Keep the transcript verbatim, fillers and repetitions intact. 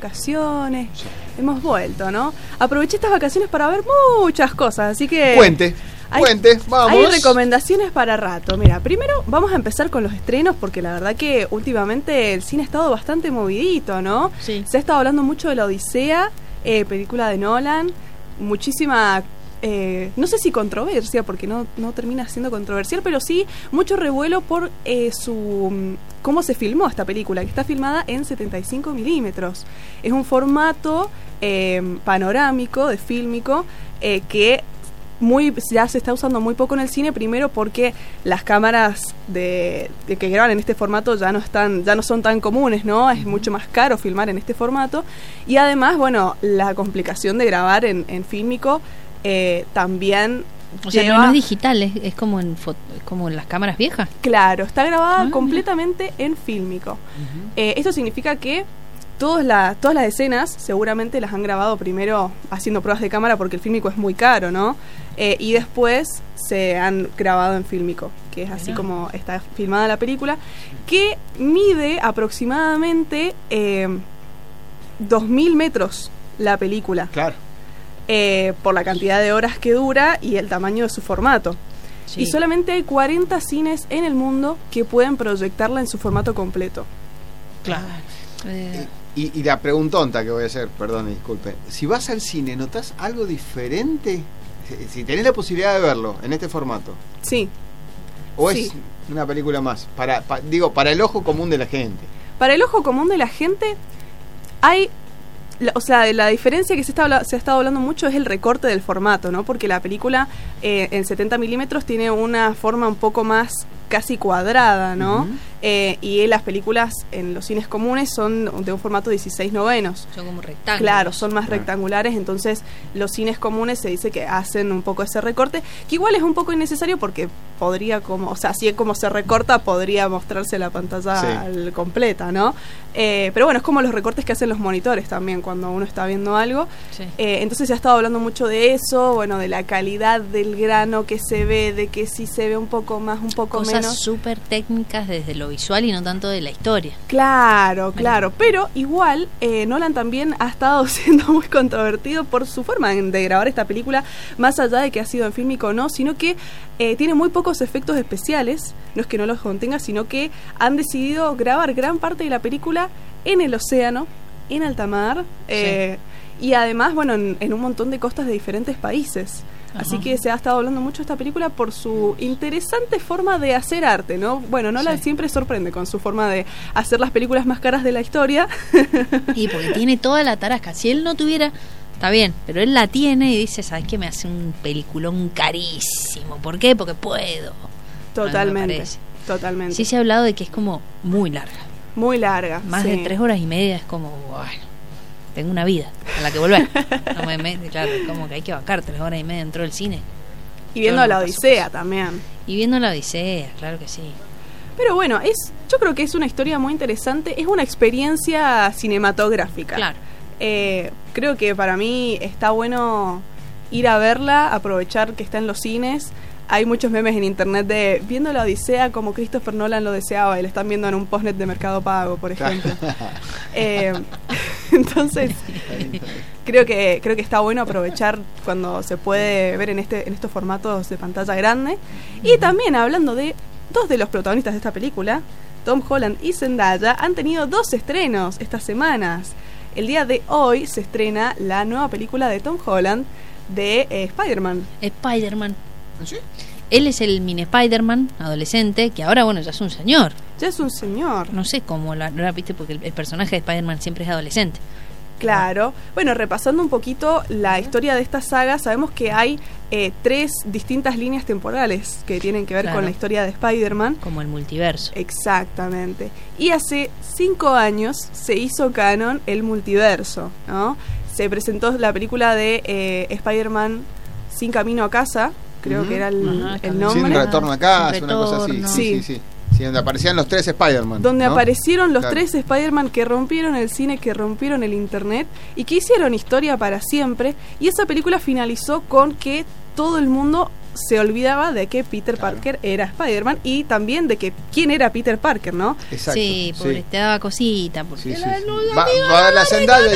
vacaciones, sí. hemos vuelto, ¿no? Aproveché estas vacaciones para ver muchas cosas, así que... Cuente, hay, cuente, vamos. Hay recomendaciones para rato. Mira, primero vamos a empezar con los estrenos, porque la verdad que últimamente el cine ha estado bastante movidito, ¿no? Sí. Se ha estado hablando mucho de La Odisea, eh, película de Nolan, muchísima... Eh, no sé si controversia, porque no, no termina siendo controversial, pero sí mucho revuelo por eh, su cómo se filmó esta película, que está filmada en setenta y cinco milímetros. Es un formato eh, panorámico, de fílmico, eh, que muy ya se está usando muy poco en el cine, primero porque las cámaras de, de que graban en este formato ya no están ya no son tan comunes, ¿no? Es mucho más caro filmar en este formato, y además, bueno, la complicación de grabar en, en fílmico Eh, también o sea, lleva... no es digital, es, es como en foto, como en las cámaras viejas. Claro, está grabada ah, completamente mira. en fílmico. Uh-huh. eh, esto significa que todas, la, todas las escenas seguramente las han grabado primero haciendo pruebas de cámara, porque el fílmico es muy caro, ¿no? Eh, y después se han grabado en fílmico, que es así como está filmada la película, que mide aproximadamente eh, dos mil metros la película. Claro. Eh, por la cantidad de horas que dura y el tamaño de su formato. Sí. Y solamente hay cuarenta cines en el mundo que pueden proyectarla en su formato completo. Claro. Eh. Y, y la preguntonta que voy a hacer, perdón, disculpe. Si vas al cine, ¿notás algo diferente? Si, si tenés la posibilidad de verlo en este formato. Sí. ¿O sí. es una película más? Para, pa, digo, para el ojo común de la gente. Para el ojo común de la gente hay... La, o sea, la diferencia que se, está, se ha estado hablando mucho es el recorte del formato, ¿no? Porque la película eh, en setenta milímetros tiene una forma un poco más casi cuadrada, ¿no? Uh-huh. Eh, y las películas en los cines comunes son de un formato dieciséis novenos. Son como rectángulos. Claro, son más claro. rectangulares, entonces los cines comunes se dice que hacen un poco ese recorte, que igual es un poco innecesario porque podría como, o sea, así como se recorta, podría mostrarse la pantalla sí. al, completa, ¿no? Eh, pero bueno, es como los recortes que hacen los monitores también cuando uno está viendo algo. Sí. Eh, entonces se ha estado hablando mucho de eso, bueno, de la calidad del grano que se ve, de que si se ve un poco más, un poco Cosas menos. Cosas súper técnicas desde lo visual y no tanto de la historia. Claro, claro. Pero igual, eh, Nolan también ha estado siendo muy controvertido por su forma de grabar esta película, más allá de que ha sido en fílmico o no, sino que eh, tiene muy pocos efectos especiales. No es que no los contenga, sino que han decidido grabar gran parte de la película en el océano, en alta mar, eh, sí. y además, bueno, en, en un montón de costas de diferentes países. Así que se ha estado hablando mucho de esta película por su interesante forma de hacer arte, ¿no? Bueno, Nolan sí. siempre sorprende con su forma de hacer las películas más caras de la historia. Y porque tiene toda la tarasca. Si él no tuviera, está bien, pero él la tiene y dice, ¿sabes qué? Me hace un peliculón carísimo. ¿Por qué? Porque puedo. Totalmente, totalmente. Sí se ha hablado de que es como muy larga. Muy larga. Más sí. de tres horas y media es como, bueno, tengo una vida a la que volver. No me, me, claro, como que hay que bancar tres horas y media dentro del cine. Y viendo no, La Odisea también. Y viendo La Odisea, claro que sí. Pero bueno, es, yo creo que es una historia muy interesante, es una experiencia cinematográfica. Claro. Eh, creo que para mí está bueno ir a verla, aprovechar que está en los cines. Hay muchos memes en internet de viendo La Odisea como Christopher Nolan lo deseaba y lo están viendo en un postnet de Mercado Pago, por ejemplo. eh, entonces, creo que creo que está bueno aprovechar cuando se puede ver en este en estos formatos de pantalla grande. Y también hablando de dos de los protagonistas de esta película, Tom Holland y Zendaya, han tenido dos estrenos estas semanas. El día de hoy se estrena la nueva película de Tom Holland de eh, Spider-Man. Spider-Man. ¿Sí? Él es el mini Spider-Man adolescente, que ahora, bueno, ya es un señor. Ya es un señor. No sé cómo la, la viste, porque el, el personaje de Spider-Man siempre es adolescente. Claro. Bueno, repasando un poquito la historia de esta saga, sabemos que hay eh, tres distintas líneas temporales que tienen que ver claro. con la historia de Spider-Man. Como el multiverso. Exactamente. Y hace cinco años se hizo canon el multiverso, ¿no? Se presentó la película de eh, Spider-Man Sin Camino a Casa, creo uh-huh. que era el, Ajá, el nombre. Sin Retorno a Casa, Sin una cosa así. Sí, sí, sí. sí. Sí, donde aparecían los tres Spider-Man. Donde ¿no? aparecieron los claro. tres Spider-Man que rompieron el cine, que rompieron el internet y que hicieron historia para siempre. Y esa película finalizó con que todo el mundo se olvidaba de que Peter claro. Parker era Spider-Man y también de que quién era Peter Parker, ¿no? Exacto. Sí, pobre, sí. te daba cosita. Porque sí, sí, la, sí. no, Va, va a ver la Zendaya